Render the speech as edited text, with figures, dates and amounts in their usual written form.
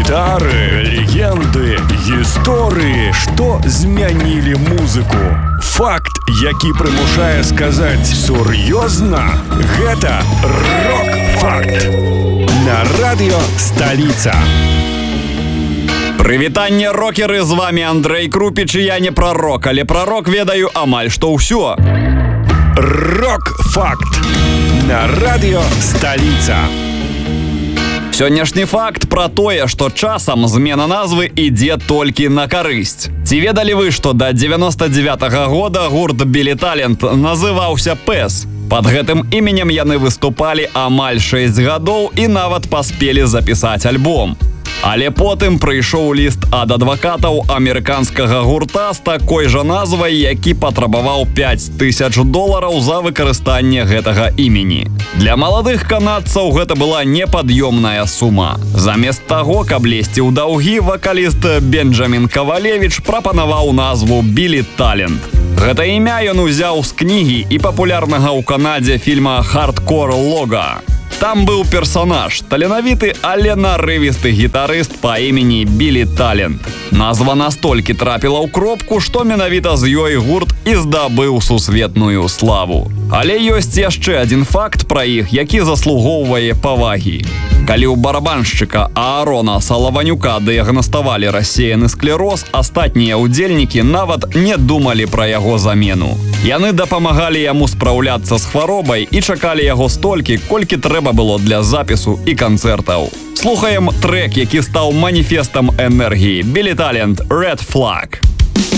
гітары, легенды, гісторыі, што змянілі музыку. Факт, які прымушае сказаць сур'ёзна, гэта рок-факт. На радыё Сталіца. Прывітанне, рокеры, з вами Андрэй Крупіч, і я не прарок, але пра рок ведаю амаль што ўсё. Рок-факт. На радыё Сталіца. Сённяшні факт пра тое, што часам змена назвы ідзе толькі на карысць. Ці ведалі вы, што да 99-го года гурт Billy Talent называўся PES? Пад гэтым іменем яны выступалі амаль 6 гадоў і нават паспелі запісаць альбом. Але потым прыйшоў ліст ад адвакатаў амерыканскага гурта з такой жа назвай, які патрабаваў $5000 за выкарыстанне гэтага імені. Для маладых канадцаў гэта была непад'ёмная сума. Замест таго, каб лезці ў даўгі, вакаліст Бенджамін Кавалевіч прапанаваў назву Billy Talent. Гэта імя ён узяў з кнігі і папулярнага ў Канадзе фільма «Хардкор Лога». Там быў персанаж, таленавіты, але нарывісты гітарыст па імені Billy Talent. Назва настолькі трапіла ў кропку, што менавіта з ёй гурт і здабыў сусветную славу. Але ёсць яшчэ адзін факт пра іх, які заслугоўвае павагі. Калі ў барабаншчыка Аарона Салаванюка дыягнаставалі рассеяны склероз, астатнія ўдзельнікі нават не думалі пра яго замену. Яны дапамагалі яму спраўляцца з хваробай і чакалі яго столькі, колькі трэба было для запісу і канцэртаў. Слухаем трэк, які стаў маніфестам энергіі. Billy Talent, Red Flag.